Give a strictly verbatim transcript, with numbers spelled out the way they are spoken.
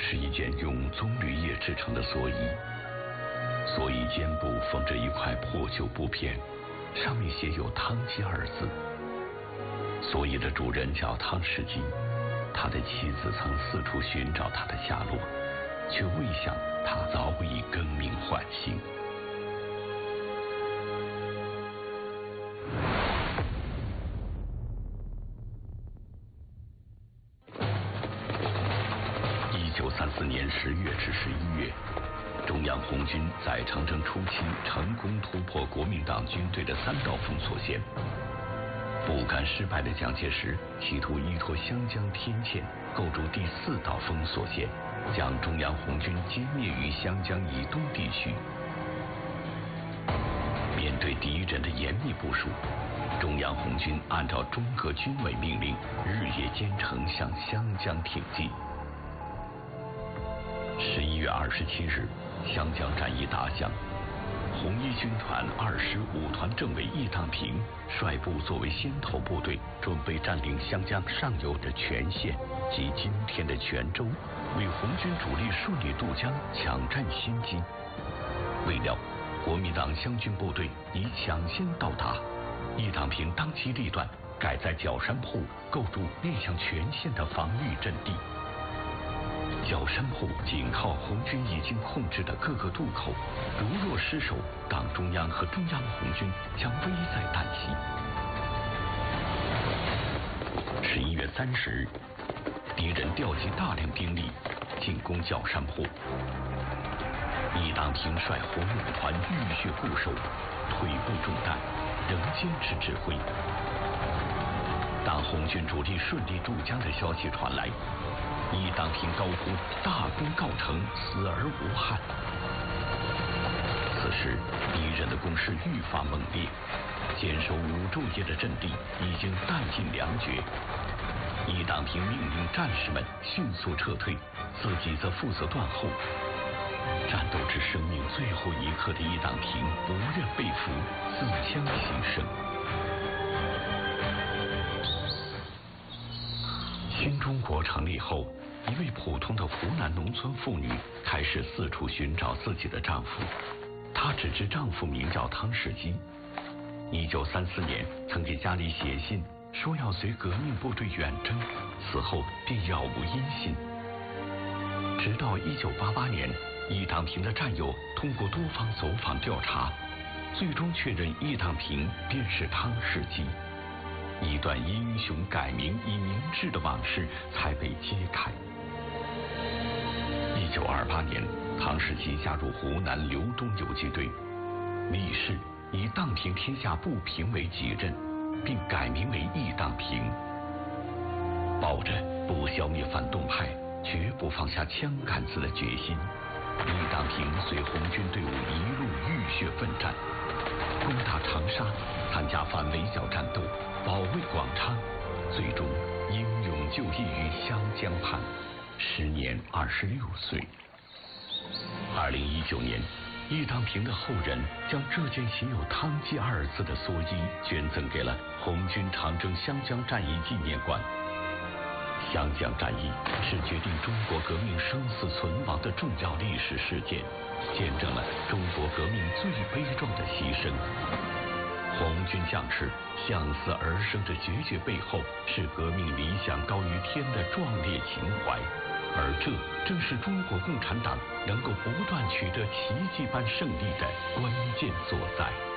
是一件用棕榈叶制成的蓑衣，蓑衣肩部缝着一块破旧布片，上面写有汤鸡二字。蓑衣的主人叫汤世基，他的妻子曾四处寻找他的下落，却未想他早已更名换姓。一九三四年十月至十一月，中央红军在长征初期成功突破国民党军队的三道封锁线。不甘失败的蒋介石企图依托湘江天堑构筑第四道封锁线，将中央红军歼灭于湘江以东地区。面对敌人的严密部署，中央红军按照中革军委命令，日夜兼程向湘江挺进。十一月二十七日，湘江战役打响。红一军团二师五团政委易当平率部作为先头部队，准备占领湘江上游的全县及今天的泉州，为红军主力顺利渡江抢占先机。未料国民党湘军部队已抢先到达，易当平当机立断，改在角山铺构筑面向全县的防御阵地。角山铺紧靠红军已经控制的各个渡口，如若失守，党中央和中央红军将危在旦夕。十一月三十日，敌人调集大量兵力进攻角山铺，易当平率红五团浴血固守，腿部中弹，仍坚持指挥。当红军主力顺利渡江的消息传来，易当平高呼大功告成，死而无憾。此时敌人的攻势愈发猛烈，坚守五昼夜的阵地已经弹尽粮绝。易当平命令战士们迅速撤退，自己则负责断后。战斗至生命最后一刻的易当平不愿被俘，自枪牺牲。新中国成立后，一位普通的湖南农村妇女开始四处寻找自己的丈夫。她只知丈夫名叫汤世基，一九三四年曾给家里写信说要随革命部队远征，此后便杳无音信。直到一九八八年，易当平的战友通过多方走访调查，最终确认易当平便是汤世基。一段英雄改名以明志的往事才被揭开。一九二八年，汤世基加入湖南刘东游击队，立誓以荡平天下不平为己任，并改名为易当平。抱着不消灭反动派，绝不放下枪杆子的决心，易当平随红军队伍一路浴血奋战，攻打长沙，参加反围剿战斗，保卫广昌，最终英勇就义于湘江畔，时年二十六岁。二零一九年，易当平的后人将这件写有汤鸡二字的蓑衣捐赠给了红军长征湘江战役纪念馆。湘江战役是决定中国革命生死存亡的重要历史事件，见证了中国革命最悲壮的牺牲。红军将士向死而生的决绝背后，是革命理想高于天的壮烈情怀，而这正是中国共产党能够不断取得奇迹般胜利的关键所在。